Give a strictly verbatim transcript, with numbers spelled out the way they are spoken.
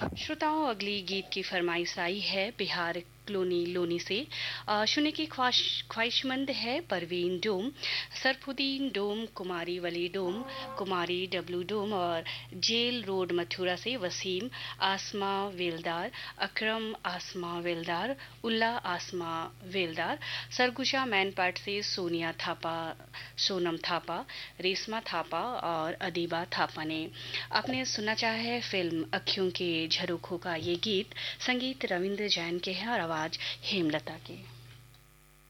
श्रोताओं, अगली गीत की फरमाइश आई है बिहार क्लोनी लोनी से। अ, सुनने की ख्वाहिश ख्वाहिशमंद है परवीन डोम, सरफुद्दीन डोम, कुमारी वली डोम, कुमारी डब्लू डोम और जेल रोड मथुरा से वसीम, आसमा वेलदार, अकरम आसमा वेलदार, उल्ला आसमा वेलदार, सरगुजा मैनपाट से सोनिया थापा, सोनम थापा, रेशमा थापा और अदीबा थापा ने आपने सुनना चाहा है फिल्म अखियों के झरोखों का ये गीत। संगीत रविंद्र जैन के हैं और आवाज हेमलता की।